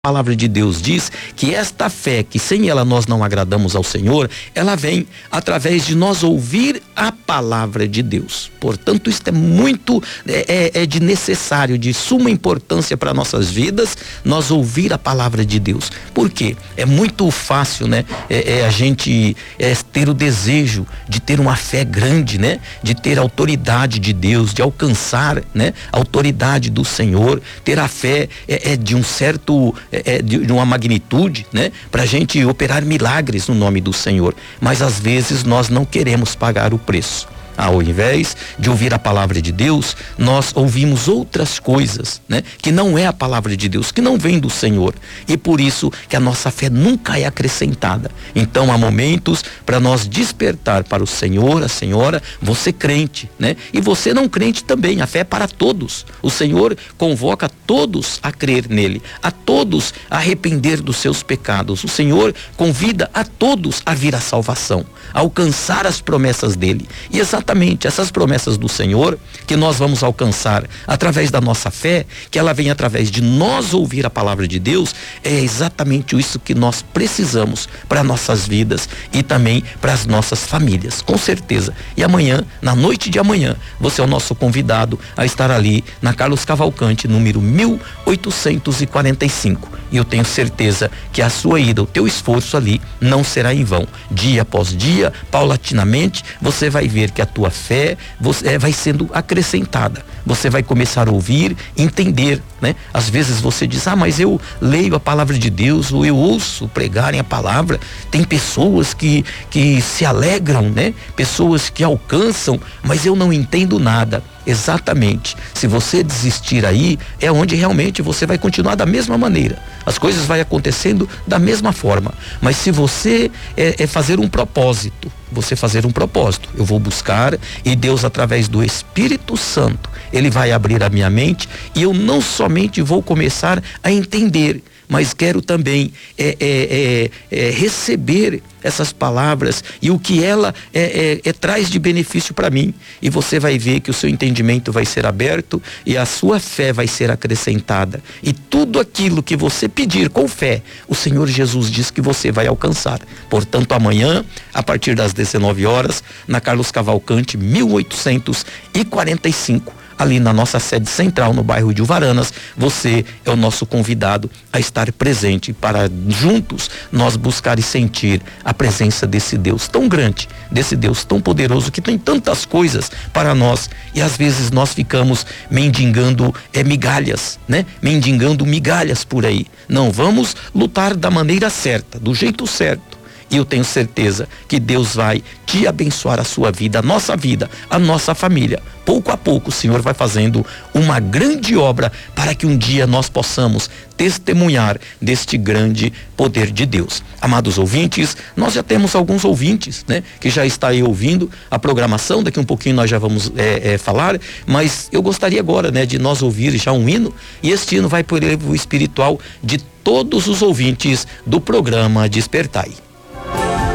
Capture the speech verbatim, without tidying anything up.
A palavra de Deus diz que esta fé, que sem ela nós não agradamos ao Senhor, ela vem através de nós ouvir a palavra de Deus. Portanto, isso é muito, é, é de necessário, de suma importância para nossas vidas, nós ouvir a palavra de Deus. Por quê? É muito fácil, né? É, é a gente é, ter o desejo de ter uma fé grande, né? De ter a autoridade de Deus, de alcançar, né? A autoridade do Senhor, ter a fé é, é de um certo... É, de, de uma magnitude, né? Pra gente operar milagres no nome do Senhor. Mas às vezes nós não queremos pagar o preço. Ao invés de ouvir a palavra de Deus, nós ouvimos outras coisas, né? Que não é a palavra de Deus, que não vem do Senhor. E por isso que a nossa fé nunca é acrescentada. Então há momentos para nós despertar para o Senhor, a Senhora, você crente, né? E você não crente também, a fé é para todos. O Senhor convoca todos a crer nele, a todos a arrepender dos seus pecados. O Senhor convida a todos a vir à salvação, a alcançar as promessas dele. E exatamente essas promessas do Senhor que nós vamos alcançar através da nossa fé, que ela vem através de nós ouvir a palavra de Deus, é exatamente isso que nós precisamos para nossas vidas e também para as nossas famílias, com certeza. E amanhã, na noite de amanhã, você é o nosso convidado a estar ali na Carlos Cavalcante, número mil oitocentos e quarenta e cinco. E eu tenho certeza que a sua ida, o teu esforço ali não será em vão. Dia após dia, paulatinamente, você vai ver que a tua fé você, é, vai sendo acrescentada. Você vai começar a ouvir, entender, né? Às vezes você diz, ah, mas eu leio a palavra de Deus, ou eu ouço pregarem a palavra. Tem pessoas que, que se alegram, né? Pessoas que alcançam, mas eu não entendo nada. Exatamente. Se você desistir aí, é onde realmente você vai continuar da mesma maneira. As coisas vai acontecendo da mesma forma. Mas se você é, é fazer um propósito, você fazer um propósito, eu vou buscar e Deus, através do Espírito Santo, ele vai abrir a minha mente e eu não somente vou começar a entender, mas quero também é, é, é, é, receber essas palavras e o que ela é, é, é, traz de benefício para mim. E você vai ver que o seu entendimento vai ser aberto e a sua fé vai ser acrescentada. E tudo aquilo que você pedir com fé, o Senhor Jesus diz que você vai alcançar. Portanto, amanhã, a partir das dezenove horas, na Carlos Cavalcante, mil oitocentos e quarenta e cinco, ali na nossa sede central, no bairro de Uvaranas, você é o nosso convidado a estar presente para juntos nós buscar e sentir a presença desse Deus tão grande, desse Deus tão poderoso que tem tantas coisas para nós e às vezes nós ficamos mendigando é, migalhas, né? Mendigando migalhas por aí. Não, vamos lutar da maneira certa, do jeito certo. E eu tenho certeza que Deus vai te abençoar a sua vida, a nossa vida, a nossa família. Pouco a pouco o Senhor vai fazendo uma grande obra para que um dia nós possamos testemunhar deste grande poder de Deus. Amados ouvintes, nós já temos alguns ouvintes, né? Que já está aí ouvindo a programação, daqui um pouquinho nós já vamos é, é, falar, mas eu gostaria agora, né? De nós ouvir já um hino, e este hino vai por o espiritual de todos os ouvintes do programa Despertai.